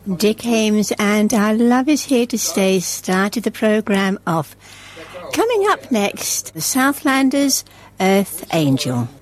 Dick Hames and Our Love Is Here to Stay started the programme off. Coming up next, the Southlanders, Earth Angel.